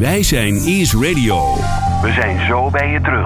Wij zijn Ease Radio. We zijn zo bij je terug.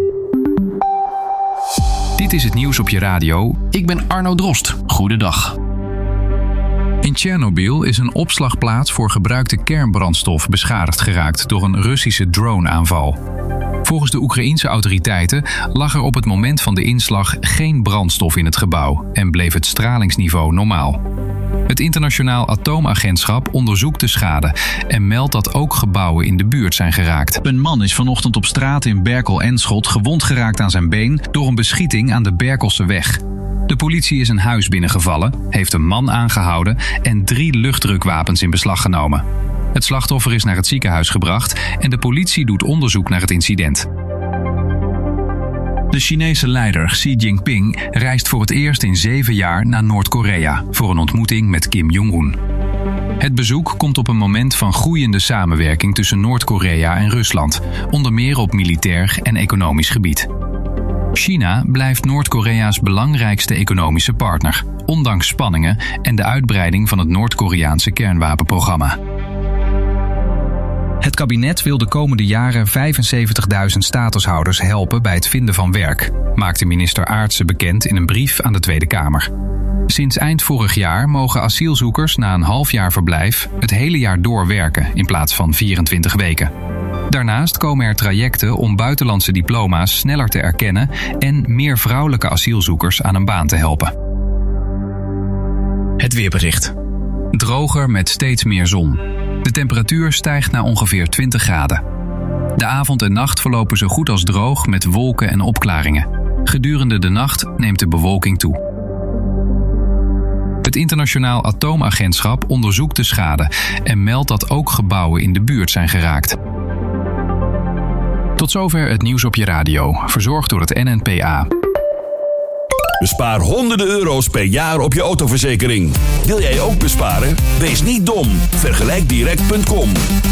Dit is het nieuws op je radio. Ik ben Arno Drost. Goedendag. In Tsjernobyl is een opslagplaats voor gebruikte kernbrandstof beschadigd geraakt door een Russische drone-aanval. Volgens de Oekraïense autoriteiten lag er op het moment van de inslag geen brandstof in het gebouw en bleef het stralingsniveau normaal. Het Internationaal Atoomagentschap onderzoekt de schade en meldt dat ook gebouwen in de buurt zijn geraakt. Een man is vanochtend op straat in Berkel-Enschot gewond geraakt aan zijn been door een beschieting aan de Berkelseweg. De politie is een huis binnengevallen, heeft een man aangehouden en 3 luchtdrukwapens in beslag genomen. Het slachtoffer is naar het ziekenhuis gebracht en de politie doet onderzoek naar het incident. De Chinese leider Xi Jinping reist voor het eerst in 7 jaar naar Noord-Korea voor een ontmoeting met Kim Jong-un. Het bezoek komt op een moment van groeiende samenwerking tussen Noord-Korea en Rusland, onder meer op militair en economisch gebied. China blijft Noord-Korea's belangrijkste economische partner, ondanks spanningen en de uitbreiding van het Noord-Koreaanse kernwapenprogramma. Het kabinet wil de komende jaren 75.000 statushouders helpen bij het vinden van werk, maakte minister Aartsen bekend in een brief aan de Tweede Kamer. Sinds eind vorig jaar mogen asielzoekers na een half jaar verblijf het hele jaar doorwerken in plaats van 24 weken. Daarnaast komen er trajecten om buitenlandse diploma's sneller te erkennen en meer vrouwelijke asielzoekers aan een baan te helpen. Het weerbericht. Droger met steeds meer zon. De temperatuur stijgt naar ongeveer 20 graden. De avond en nacht verlopen zo goed als droog met wolken en opklaringen. Gedurende de nacht neemt de bewolking toe. Het Internationaal Atoomagentschap onderzoekt de schade en meldt dat ook gebouwen in de buurt zijn geraakt. Tot zover het nieuws op je radio, verzorgd door het NNPA. Bespaar honderden euro's per jaar op je autoverzekering. Wil jij ook besparen? Wees niet dom. Vergelijkdirect.com.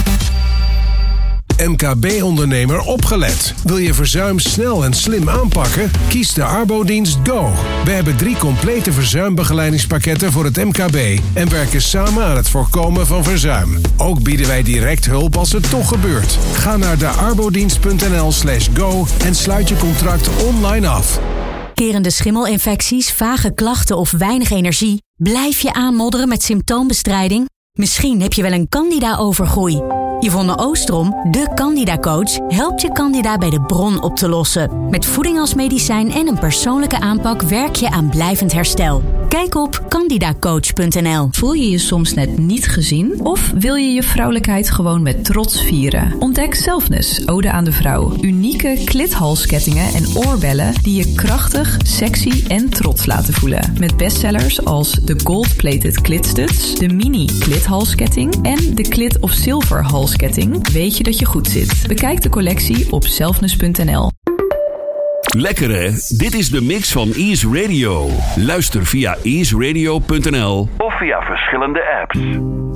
MKB-ondernemer opgelet. Wil je verzuim snel en slim aanpakken? Kies de Arbodienst Go. We hebben 3 complete verzuimbegeleidingspakketten voor het MKB en werken samen aan het voorkomen van verzuim. Ook bieden wij direct hulp als het toch gebeurt. Ga naar dearbodienst.nl/go en sluit je contract online af. Kerende schimmelinfecties, vage klachten of weinig energie? Blijf je aanmodderen met symptoombestrijding? Misschien heb je wel een candida-overgroei. Yvonne Oostrom, de Candida-coach, helpt je candida bij de bron op te lossen. Met voeding als medicijn en een persoonlijke aanpak werk je aan blijvend herstel. Kijk op candidacoach.nl. Voel je je soms net niet gezien? Of wil je je vrouwelijkheid gewoon met trots vieren? Ontdek Selfness, Ode aan de Vrouw. Unieke klithalskettingen en oorbellen die je krachtig, sexy en trots laten voelen. Met bestsellers als de Gold-Plated Klitstuds, de Mini Klithalsketting en de Clit of Silver halsketting. Weet je dat je goed zit? Bekijk de collectie op selfness.nl. Lekker hè? Dit is de mix van Ease Radio. Luister via easeradio.nl Of via verschillende apps.